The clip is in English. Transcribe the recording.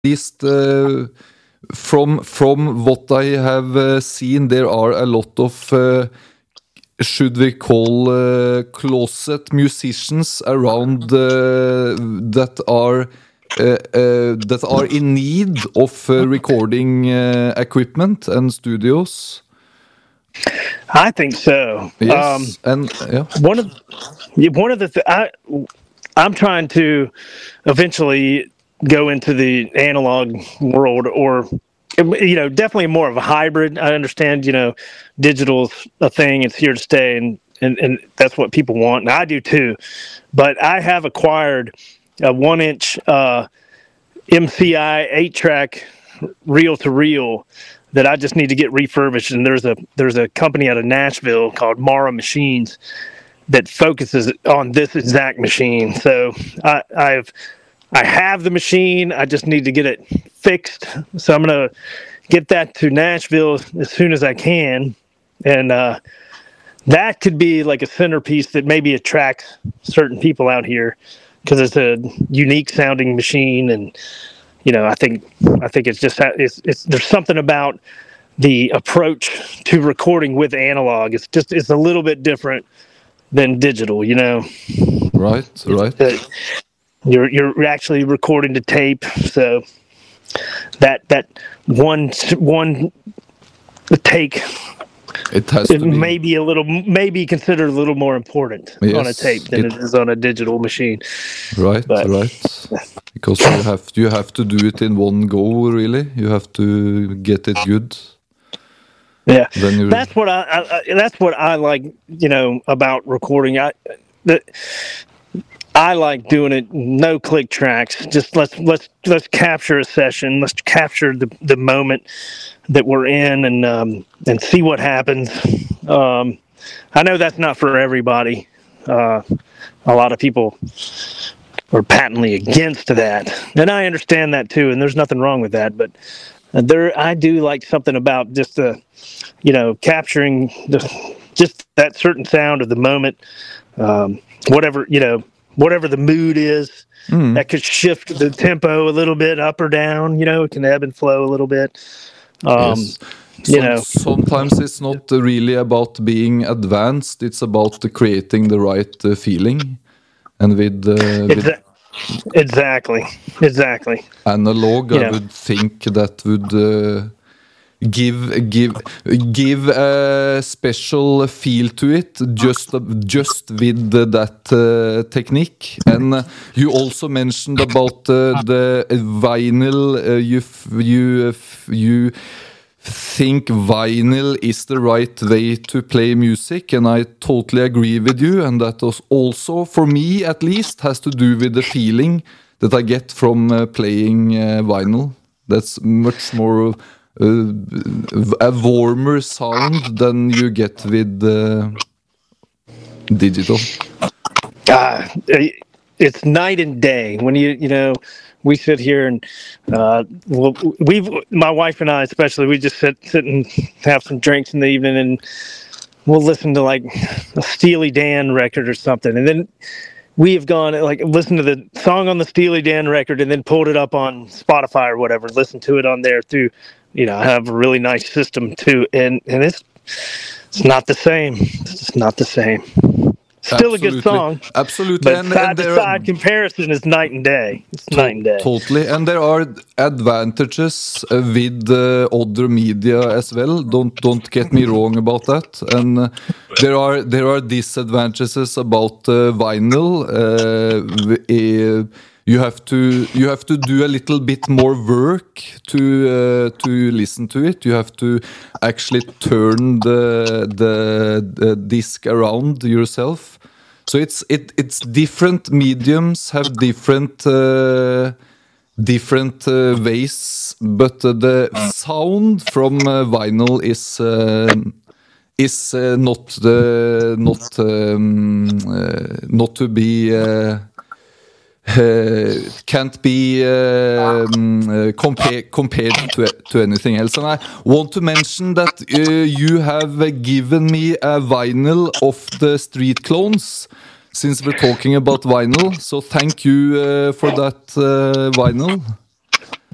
least from what I have seen, there are a lot of should we call closet musicians around that are in need of recording equipment and studios. I think so. Yes, and yeah. One of the I'm trying to eventually go into the analog world, or definitely more of a hybrid. I understand, digital's a thing; it's here to stay, and that's what people want, and I do too. But I have acquired a 1-inch MCI 8-track reel-to-reel that I just need to get refurbished. And there's a company out of Nashville called Mara Machines that focuses on this exact machine. So I have the machine. I just need to get it fixed. So I'm going to get that to Nashville as soon as I can. And that could be like a centerpiece that maybe attracts certain people out here, because it's a unique sounding machine. And I think it's just there's something about the approach to recording with analog. It's a little bit different than digital, Right. You're actually recording to tape, so that one take, it has to may be considered a little more important on a tape than it is on a digital machine. Right. Because you have to do it in one go. Really, you have to get it good. Yeah, that's what I like. About recording. I like doing it no click tracks. Just let's capture a session. Let's capture the moment that we're in, and see what happens. I know that's not for everybody. A lot of people are patently against that, and I understand that too. And there's nothing wrong with that. But I do like something about just capturing just that certain sound of the moment. Whatever the mood is, that could shift the tempo a little bit up or down. It can ebb and flow a little bit. Yes. Sometimes it's not really about being advanced. It's about creating the right feeling, and with exactly analog, I would think that would give a special feel to it, just with that technique. And you also mentioned about the vinyl. You think vinyl is the right way to play music, and I totally agree with you. And that also, for me at least, has to do with the feeling that I get from playing vinyl. That's much more a warmer sound than you get with digital. It's night and day when we sit here and my wife and I especially, we just sit and have some drinks in the evening, and we'll listen to like a Steely Dan record or something, and then we have gone listen to the song on the Steely Dan record and then pulled it up on Spotify or whatever, listen to it on there through. I have a really nice system too, and it's not the same. It's just not the same. Still Absolutely. A good song. Absolutely. But side-to-side comparison is night and day. It's night and day. Totally. And there are advantages with other media as well. Don't get me wrong about that. And there are disadvantages about vinyl. You have to do a little bit more work to listen to it. You have to actually turn the disc around yourself. So it's different mediums have different ways, but the sound from vinyl is not to be. Can't be compared to anything else. And I want to mention that you have given me a vinyl of the Street Clones, since we're talking about vinyl. So thank you for that vinyl.